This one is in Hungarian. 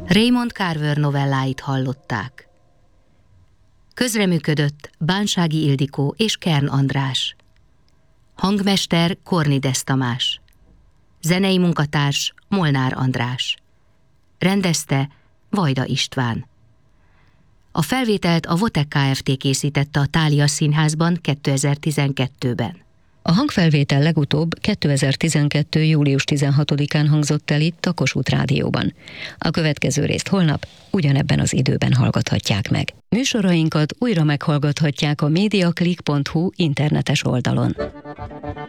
Raymond Carver novelláit hallották. Közreműködött Bánsági Ildikó és Kern András. Hangmester Kornides Tamás. Zenei munkatárs Molnár András. Rendezte Vajda István. A felvételt a Votek Kft. Készítette a Thália Színházban 2012-ben. A hangfelvétel legutóbb 2012. július 16-án hangzott el itt a Kossuth Rádióban. A következő részt holnap ugyanebben az időben hallgathatják meg. Műsorainkat újra meghallgathatják a mediaclick.hu internetes oldalon.